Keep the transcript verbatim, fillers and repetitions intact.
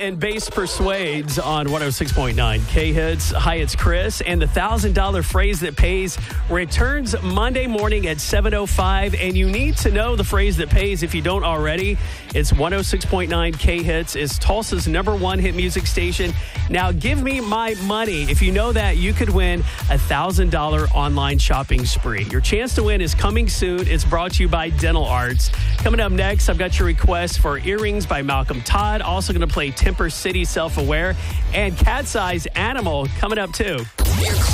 and Bass Persuades on one oh six point nine K-Hits. Hi, it's Chris, and the one thousand dollars phrase that pays returns Monday morning at seven oh five, and you need to know the phrase that pays if you don't already. It's one oh six point nine K-Hits. It's Tulsa's number one hit music station. Now, give me my money. If you know that, you could win a one thousand dollars online shopping spree. Your chance to win is coming soon. It's brought to you by Dental Arts. Coming up next, I've got your request for Earrings by Malcolm Todd. Also going to play Temper City Self-Aware and Cat's Eyes Animal coming up too.